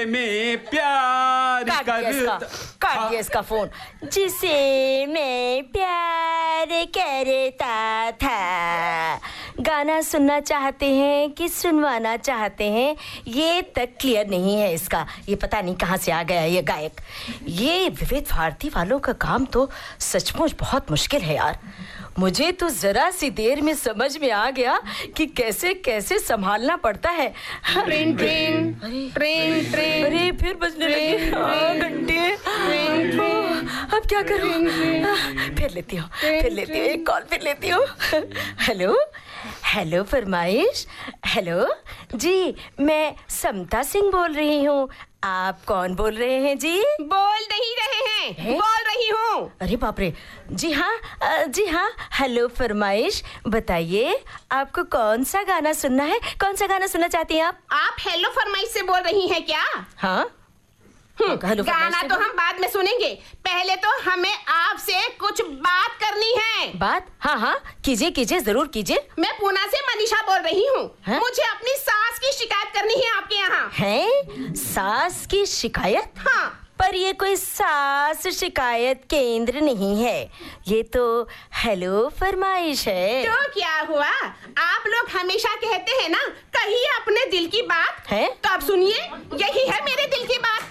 मैं प्यार करता। काट दिया इसका फोन। जिसे मैं प्यार करता था। गाना सुनना चाहते हैं कि सुनवाना चाहते हैं, ये तक क्लियर नहीं है इसका। ये पता नहीं कहाँ से आ गया ये गायक। ये विविध भारती वालों का काम तो सचमुच बहुत मुश्किल है यार। मुझे तो जरा सी देर में समझ में आ गया कि कैसे कैसे संभालना पड़ता है। Train train train train. अरे फिर बजने लगे घंटे। अब क्या करूं? फिर लेती हूँ एक कॉल फिर लेती हूँ। हेलो हेलो फरमाइश। हेलो जी, मैं समता सिंह बोल रही हूँ। आप कौन बोल रहे हैं जी? बोल नहीं रहे हैं, बोल रही हूँ। अरे बाप रे। जी हाँ हेलो फरमाइश, बताइए आपको कौन सा गाना सुनना है? कौन सा गाना सुनना चाहती हैं आप? आप हेलो फरमाइश से बोल रही हैं क्या? हाँ गाना तो हम बाद में सुनेंगे, पहले तो हमें आपसे कुछ बात करनी है। बात? हाँ कीजिए जरूर कीजिए। मैं पूना से मनीषा बोल रही हूँ। हाँ? मुझे अपनी सास की शिकायत करनी है आपके यहाँ। है? सास की शिकायत? हाँ। पर ये कोई सास शिकायत केंद्र नहीं है, ये तो हेलो फरमाइश है। तो क्या हुआ? आप लोग हमेशा कहते हैं ना, कहिए अपने दिल की बात है? तो अब सुनिए, यही है मेरे दिल की बात।